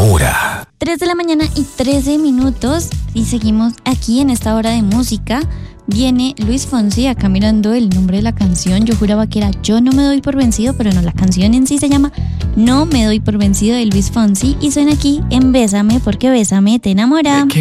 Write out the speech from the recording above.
enamora. 3 de la mañana y 13 minutos y seguimos aquí en esta hora de música. Viene Luis Fonsi, acá mirando el nombre de la canción. Yo juraba que era Yo no me doy por vencido, pero no, la canción en sí se llama No me doy por vencido de Luis Fonsi y suena aquí en Bésame porque Bésame te enamora.